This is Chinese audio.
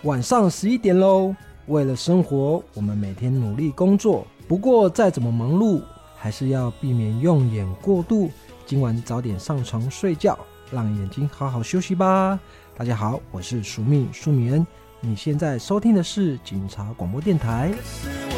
晚上11点咯。为了生活，我们每天努力工作，不过再怎么忙碌，还是要避免用眼过度。今晚早点上床睡觉，让眼睛好好休息吧。大家好，我是苏米恩。你现在收听的是警察广播电台。